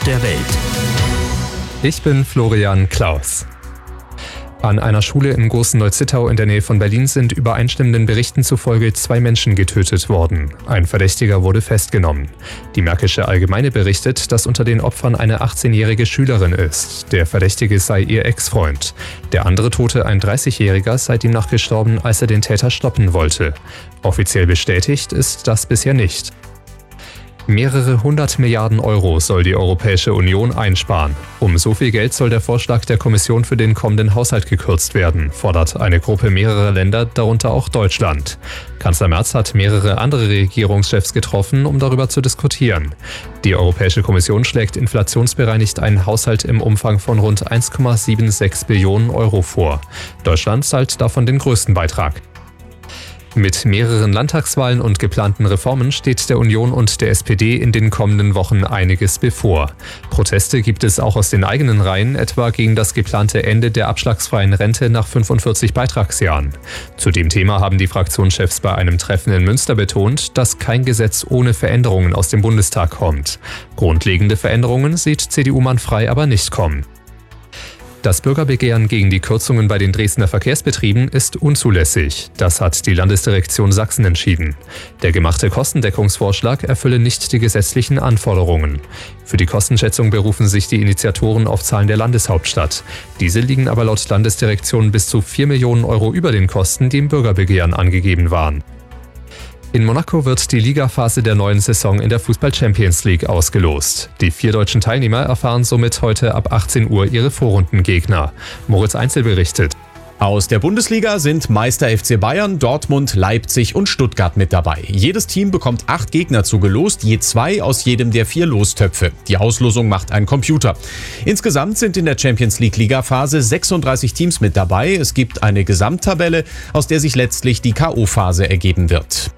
der Welt. Ich bin Florian Klaus. An einer Schule in Großen-Neuzittau in der Nähe von Berlin sind übereinstimmenden Berichten zufolge 2 Menschen getötet worden. Ein Verdächtiger wurde festgenommen. Die Märkische Allgemeine berichtet, dass unter den Opfern eine 18-jährige Schülerin ist. Der Verdächtige sei ihr Ex-Freund. Der andere Tote, ein 30-Jähriger, sei demnach gestorben, als er den Täter stoppen wollte. Offiziell bestätigt ist das bisher nicht. Mehrere 100 Milliarden Euro soll die Europäische Union einsparen. Um so viel Geld soll der Vorschlag der Kommission für den kommenden Haushalt gekürzt werden, fordert eine Gruppe mehrerer Länder, darunter auch Deutschland. Kanzler Merz hat mehrere andere Regierungschefs getroffen, um darüber zu diskutieren. Die Europäische Kommission schlägt inflationsbereinigt einen Haushalt im Umfang von rund 1,76 Billionen Euro vor. Deutschland zahlt davon den größten Beitrag. Mit mehreren Landtagswahlen und geplanten Reformen steht der Union und der SPD in den kommenden Wochen einiges bevor. Proteste gibt es auch aus den eigenen Reihen, etwa gegen das geplante Ende der abschlagsfreien Rente nach 45 Beitragsjahren. Zu dem Thema haben die Fraktionschefs bei einem Treffen in Münster betont, dass kein Gesetz ohne Veränderungen aus dem Bundestag kommt. Grundlegende Veränderungen sieht CDU-Mann Frey aber nicht kommen. Das Bürgerbegehren gegen die Kürzungen bei den Dresdner Verkehrsbetrieben ist unzulässig. Das hat die Landesdirektion Sachsen entschieden. Der gemachte Kostendeckungsvorschlag erfülle nicht die gesetzlichen Anforderungen. Für die Kostenschätzung berufen sich die Initiatoren auf Zahlen der Landeshauptstadt. Diese liegen aber laut Landesdirektion bis zu 4 Millionen Euro über den Kosten, die im Bürgerbegehren angegeben waren. In Monaco wird die Ligaphase der neuen Saison in der Fußball-Champions League ausgelost. Die 4 deutschen Teilnehmer erfahren somit heute ab 18 Uhr ihre Vorrundengegner. Moritz Einzel berichtet. Aus der Bundesliga sind Meister FC Bayern, Dortmund, Leipzig und Stuttgart mit dabei. Jedes Team bekommt 8 Gegner zugelost, je 2 aus jedem der 4 Lostöpfe. Die Auslosung macht ein Computer. Insgesamt sind in der Champions League Ligaphase 36 Teams mit dabei. Es gibt eine Gesamttabelle, aus der sich letztlich die K.O.-Phase ergeben wird.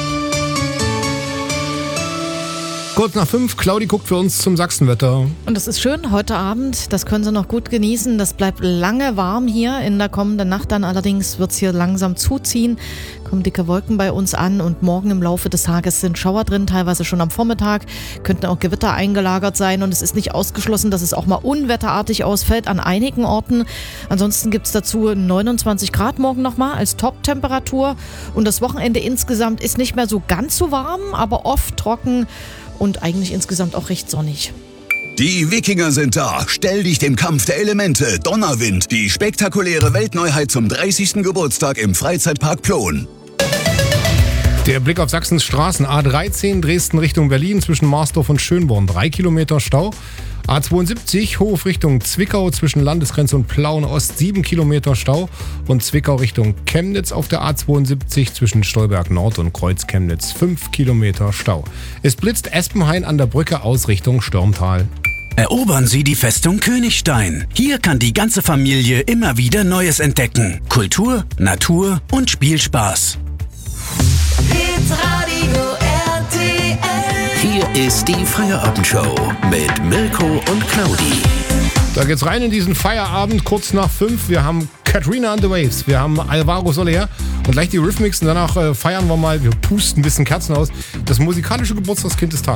Kurz nach 5, Claudi guckt für uns zum Sachsenwetter. Und es ist schön heute Abend, das können Sie noch gut genießen. Das bleibt lange warm hier. In der kommenden Nacht dann allerdings wird es hier langsam zuziehen. Kommen dicke Wolken bei uns an und morgen im Laufe des Tages sind Schauer drin, teilweise schon am Vormittag. Könnten auch Gewitter eingelagert sein und es ist nicht ausgeschlossen, dass es auch mal unwetterartig ausfällt an einigen Orten. Ansonsten gibt es dazu 29 Grad morgen nochmal als Top-Temperatur. Und das Wochenende insgesamt ist nicht mehr so ganz so warm, aber oft trocken. Und eigentlich insgesamt auch recht sonnig. Die Wikinger sind da. Stell dich dem Kampf der Elemente. Donnerwind. Die spektakuläre Weltneuheit zum 30. Geburtstag im Freizeitpark Plon. Der Blick auf Sachsens Straßen. A13 Dresden Richtung Berlin zwischen Marsdorf und Schönborn. 3 Kilometer Stau. A72 Hof Richtung Zwickau zwischen Landesgrenze und Plauen Ost 7 Kilometer Stau und Zwickau Richtung Chemnitz auf der A72 zwischen Stolberg Nord und Kreuz Chemnitz 5 Kilometer Stau. Es blitzt Espenhain an der Brücke aus Richtung Stürmtal. Erobern Sie die Festung Königstein. Hier kann die ganze Familie immer wieder Neues entdecken. Kultur, Natur und Spielspaß. Hier ist die Feierabendshow mit Milko und Claudi. Da geht's rein in diesen Feierabend, kurz nach 5. Wir haben Katrina and the Waves, wir haben Alvaro Soler und gleich die Rhythmics und danach feiern wir mal, wir pusten ein bisschen Kerzen aus, das musikalische Geburtstagskind des Tages.